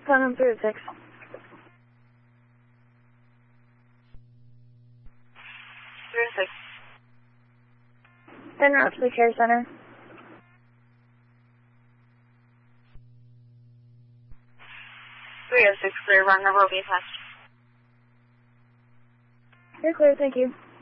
Phone 306. En route to the care center. 306, clear, run number will be attached. You're clear, thank you.